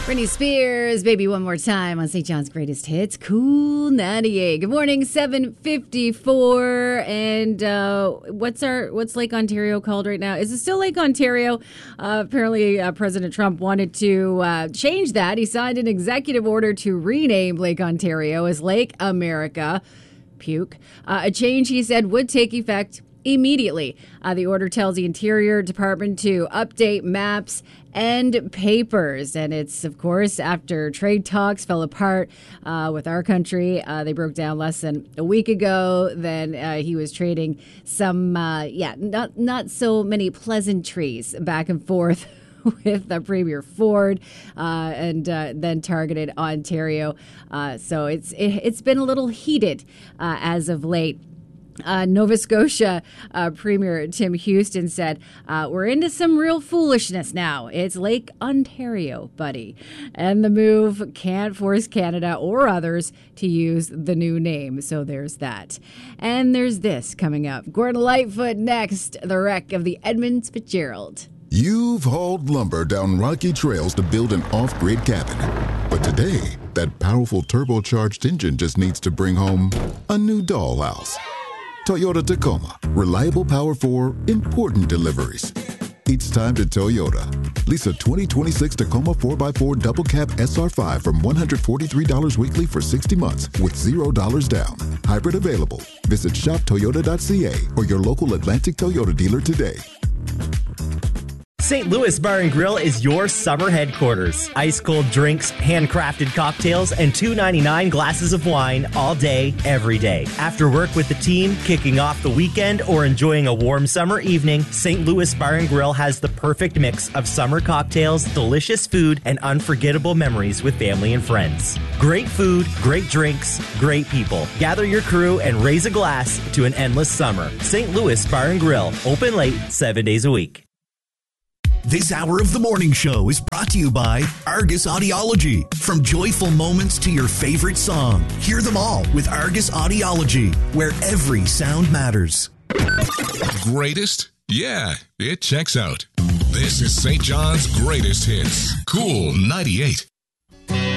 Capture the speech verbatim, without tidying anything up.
Britney Spears, Baby One More Time on Saint John's Greatest Hits, Cool ninety-eight. Good morning, seven fifty-four. And uh, what's our what's Lake Ontario called right now? Is it still Lake Ontario? Uh, apparently, uh, President Trump wanted to uh, change that. He signed an executive order to rename Lake Ontario as Lake America. Puke. Uh, a change, he said, would take effect immediately. Uh, the order tells the Interior Department to update maps and papers. And it's, of course, after trade talks fell apart uh, with our country. Uh, they broke down less than a week ago. Then uh, he was trading some, uh, yeah, not, not so many pleasantries back and forth with uh, Premier Ford, uh, and uh, then targeted Ontario. Uh, so it's it, it's been a little heated uh, as of late. Uh, Nova Scotia uh, Premier Tim Houston said, uh, we're into some real foolishness now. It's Lake Ontario, buddy. And the move can't force Canada or others to use the new name. So there's that. And there's this coming up. Gordon Lightfoot next, the wreck of the Edmund Fitzgerald. You've hauled lumber down rocky trails to build an off-grid cabin. But today, that powerful turbocharged engine just needs to bring home a new dollhouse. Toyota Tacoma. Reliable power for important deliveries. It's time to Toyota. Lease a twenty twenty-six Tacoma four by four Double Cab S R five from one hundred forty-three dollars weekly for sixty months with zero dollars down. Hybrid available. Visit shop toyota dot c a or your local Atlantic Toyota dealer today. Saint Louis Bar and Grill is your summer headquarters. Ice cold drinks, handcrafted cocktails, and two dollars and ninety-nine cents glasses of wine all day, every day. After work with the team, kicking off the weekend, or enjoying a warm summer evening, Saint Louis Bar and Grill has the perfect mix of summer cocktails, delicious food, and unforgettable memories with family and friends. Great food, great drinks, great people. Gather your crew and raise a glass to an endless summer. Saint Louis Bar and Grill, open late, seven days a week. This hour of the morning show is brought to you by Argus Audiology. From joyful moments to your favorite song, hear them all with Argus Audiology, where every sound matters. Greatest? Yeah, it checks out. This is Saint John's Greatest Hits. Cool ninety-eight.